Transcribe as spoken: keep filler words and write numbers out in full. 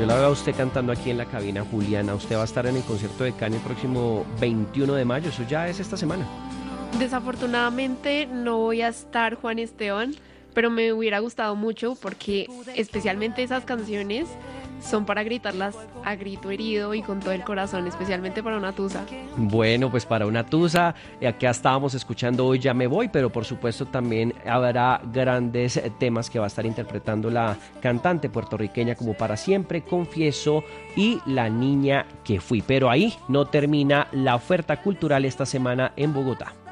yo la veo a usted cantando aquí en la cabina, Juliana. Usted va a estar en el concierto de Cani el próximo veintiuno de mayo, eso ya es esta semana. Desafortunadamente no voy a estar, Juan Esteban, pero me hubiera gustado mucho porque especialmente esas canciones son para gritarlas a grito herido y con todo el corazón, especialmente para una tusa. Bueno, pues para una tusa, acá estábamos escuchando Hoy Ya Me Voy, pero por supuesto también habrá grandes temas que va a estar interpretando la cantante puertorriqueña como Para Siempre, Confieso y La Niña que Fui. Pero ahí no termina la oferta cultural esta semana en Bogotá.